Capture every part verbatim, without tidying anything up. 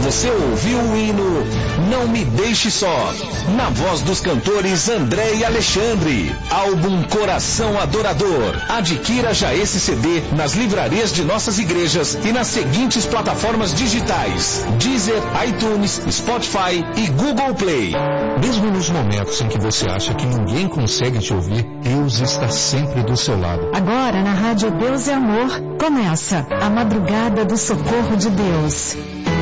Você ouviu o hino Não Me Deixe Só, na voz dos cantores André e Alexandre. Álbum Coração Adorador. Adquira já esse C D nas livrarias de nossas igrejas e nas seguintes plataformas digitais: Deezer, iTunes, Spotify e Google Play. Mesmo nos momentos em que você acha que ninguém consegue te ouvir, Deus está sempre do seu lado. Agora na Rádio Deus é Amor, começa a Madrugada do Socorro de Deus.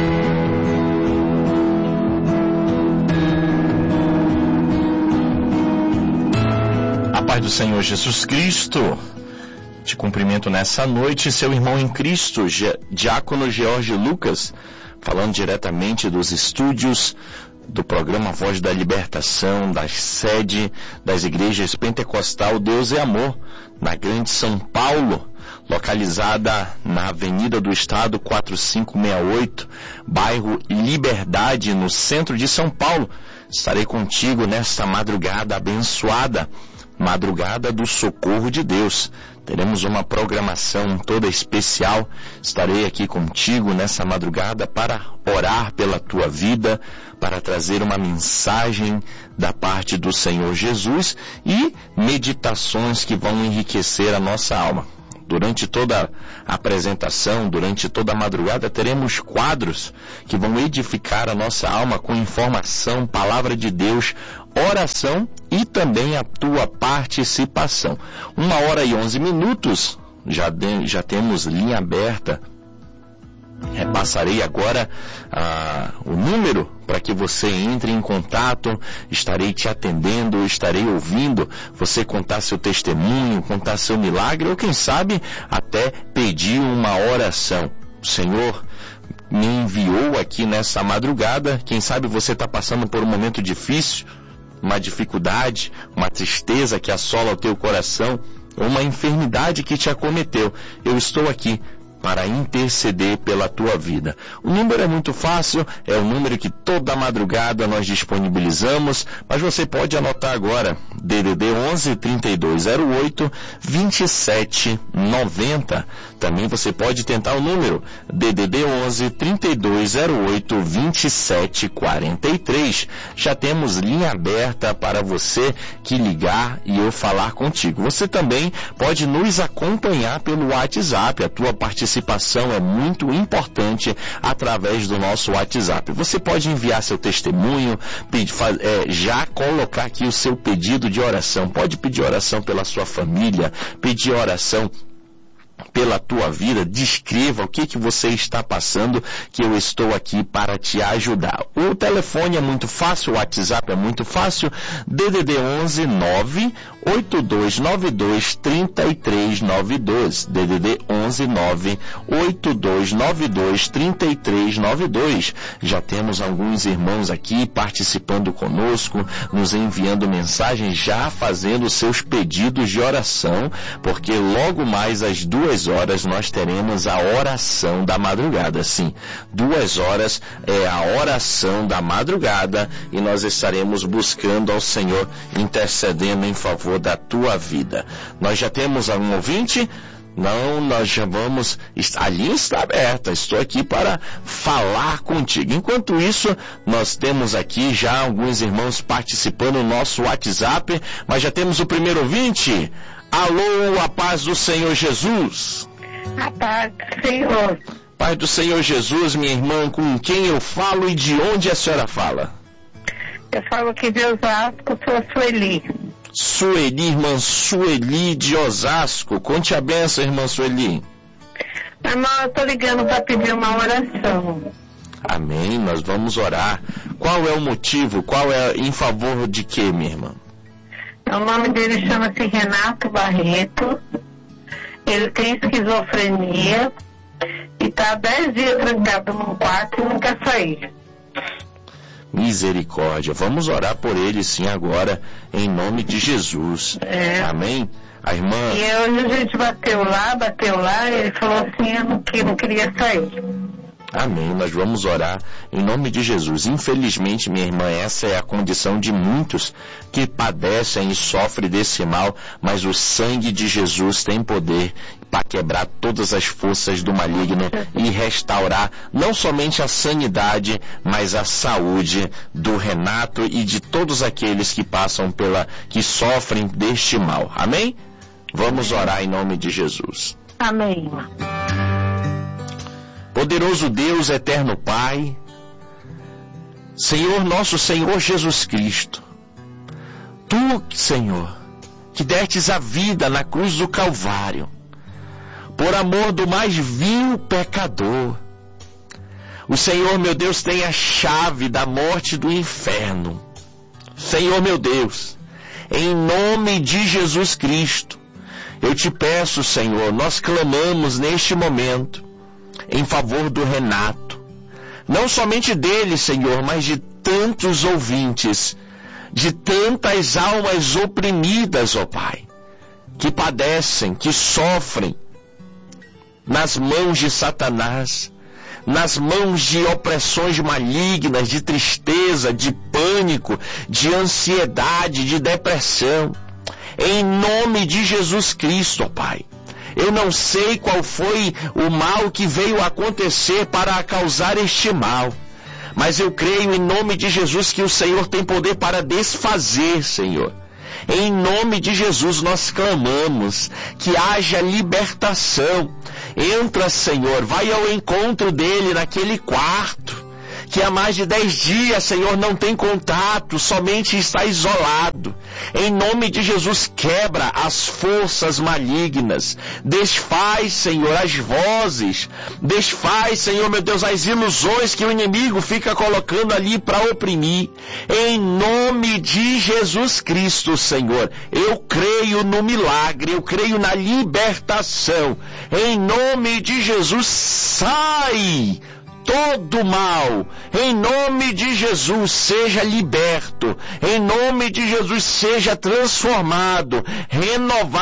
A paz do Senhor Jesus Cristo. Te cumprimento nessa noite, seu irmão em Cristo, Diácono George Lucas, falando diretamente dos estúdios do programa Voz da Libertação, da sede das igrejas Pentecostal Deus é Amor, na Grande São Paulo, localizada na Avenida do Estado quatro cinco seis oito, bairro Liberdade, no centro de São Paulo. Estarei contigo nesta madrugada abençoada, Madrugada do Socorro de Deus. Teremos uma programação toda especial. Estarei aqui contigo nessa madrugada para orar pela tua vida, para trazer uma mensagem da parte do Senhor Jesus e meditações que vão enriquecer a nossa alma. Durante toda a apresentação, durante toda a madrugada, teremos quadros que vão edificar a nossa alma com informação, palavra de Deus, oração e também a tua participação. Uma hora e onze minutos, já, de, já temos linha aberta. Repassarei agora ah, o número para que você entre em contato. Estarei te atendendo, estarei ouvindo você contar seu testemunho, contar seu milagre ou quem sabe até pedir uma oração. O Senhor me enviou aqui nessa madrugada. Quem sabe você está passando por um momento difícil, uma dificuldade, uma tristeza que assola o teu coração, ou uma enfermidade que te acometeu. Eu estou aqui para interceder pela tua vida. O número é muito fácil, é o número que toda madrugada nós disponibilizamos, mas você pode anotar agora: D D D onze, trinta e dois zero oito, vinte e sete noventa. Também você pode tentar o número D D D onze, trinta e dois zero oito, vinte e sete quarenta e três. Já temos linha aberta para você que ligar e eu falar contigo. Você também pode nos acompanhar pelo WhatsApp. A tua participação Participação é muito importante através do nosso WhatsApp. Você pode enviar seu testemunho, pedir, é, já colocar aqui o seu pedido de oração. Pode pedir oração pela sua família, pedir oração pela tua vida. Descreva o que, que você está passando, que eu estou aqui para te ajudar. O telefone é muito fácil, o WhatsApp é muito fácil: D D D onze, nove oito dois nove dois, três três nove dois, D D D onze, nove oito dois nove dois, três três nove dois. Já temos alguns irmãos aqui participando conosco, nos enviando mensagens, já fazendo seus pedidos de oração, porque logo mais às duas horas nós teremos a oração da madrugada. Sim, duas horas é a oração da madrugada e nós estaremos buscando ao Senhor, intercedendo em favor da tua vida. Nós já temos algum ouvinte? Não, nós já vamos... A linha está aberta, estou aqui para falar contigo. Enquanto isso, nós temos aqui já alguns irmãos participando no nosso WhatsApp, mas já temos o primeiro ouvinte. Alô, a paz do Senhor Jesus. A paz do Senhor. Paz do Senhor Jesus, minha irmã, com quem eu falo e de onde a senhora fala? Eu falo aqui de Osasco, sou a Sueli. Sueli, irmã Sueli de Osasco. Conte a benção, irmã Sueli. Irmão, eu estou ligando para pedir uma oração. Amém, nós vamos orar. Qual é o motivo? Qual é em favor de quê, minha irmã? O nome dele chama-se Renato Barreto. Ele tem esquizofrenia e está há dez dias trancado num quarto e não quer sair. Misericórdia. Vamos orar por ele sim agora, em nome de Jesus. É. Amém? A irmã... E hoje a gente bateu lá, bateu lá, e ele falou assim, eu não, que, não queria sair. Amém. Nós vamos orar em nome de Jesus. Infelizmente, minha irmã, essa é a condição de muitos que padecem e sofrem desse mal, mas o sangue de Jesus tem poder para quebrar todas as forças do maligno e restaurar não somente a sanidade, mas a saúde do Renato e de todos aqueles que passam pela, que sofrem deste mal. Amém? Vamos orar em nome de Jesus. Amém. Poderoso Deus, eterno Pai, Senhor nosso Senhor Jesus Cristo, Tu, Senhor, que destes a vida na cruz do Calvário, por amor do mais vil pecador. O Senhor, meu Deus, tem a chave da morte e do inferno. Senhor, meu Deus, em nome de Jesus Cristo, eu te peço, Senhor, nós clamamos neste momento em favor do Renato, não somente dele, Senhor, mas de tantos ouvintes, de tantas almas oprimidas, ó Pai, que padecem, que sofrem nas mãos de Satanás, nas mãos de opressões malignas, de tristeza, de pânico, de ansiedade, de depressão. Em nome de Jesus Cristo, ó Pai. Eu não sei qual foi o mal que veio acontecer para causar este mal, mas eu creio em nome de Jesus que o Senhor tem poder para desfazer, Senhor. Em nome de Jesus nós clamamos que haja libertação. Entra, Senhor, vai ao encontro dele naquele quarto, que há mais de dez dias, Senhor, não tem contato, somente está isolado. Em nome de Jesus, quebra as forças malignas. Desfaz, Senhor, as vozes. Desfaz, Senhor, meu Deus, as ilusões que o inimigo fica colocando ali para oprimir. Em nome de Jesus Cristo, Senhor, eu creio no milagre, eu creio na libertação. Em nome de Jesus, sai todo mal, em nome de Jesus, seja liberto, em nome de Jesus, seja transformado, renovado.